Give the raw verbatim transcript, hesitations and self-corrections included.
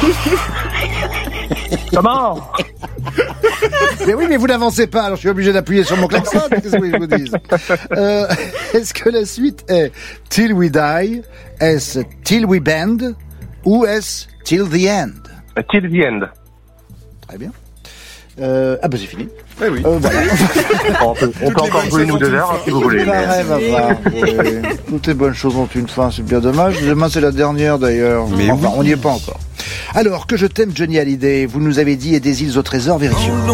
Comment? Mais oui, mais vous n'avancez pas, alors je suis obligé d'appuyer sur mon klaxon. Qu'est-ce que vous voulez que je vous dise? Euh, est-ce que la suite est Till We Die, est-ce Till We Bend, ou est-ce Till the End? Till the End. Très bien. Euh, ah bah c'est fini. Eh oui. Euh, voilà. On peut, on peut encore jouer nous deux heures, si vous voulez. C'est pareil, papa. Oui. Toutes les bonnes choses ont une fin, c'est bien dommage. Demain c'est la dernière d'ailleurs. Mais enfin, oui. on n'y est pas encore. Alors, que je t'aime Johnny Hallyday, vous nous avez dit, et des îles au trésor, vérifions.